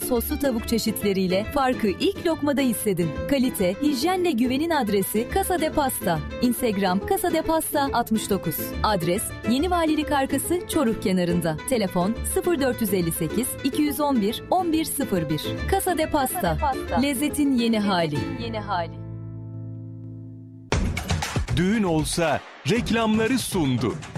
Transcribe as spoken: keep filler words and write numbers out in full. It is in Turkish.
soslu tavuk çeşitleriyle farkı ilk lokmada hissedin. Kalite, hijyenle güvenin adresi Casa de Pasta. Instagram Casa de Pasta altmış dokuz. Adres Yeni Valilik Arkası Çoruh kenarında. Telefon sıfır dört elli sekiz iki on bir on bir sıfır bir. Casa de Pasta. Lezzetin yeni hali. Yeni hali. Düğün olsa reklamları sundu.